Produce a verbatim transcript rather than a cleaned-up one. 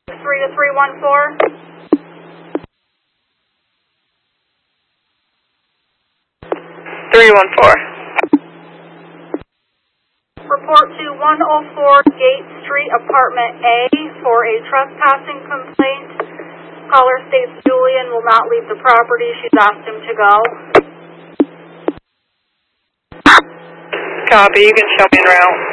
three to three one four. three one four. Report to one oh four Gate Street, Apartment A for a trespassing complaint. Caller states Julian will not leave the property. She's asked him to go. Copy, you can show me en route.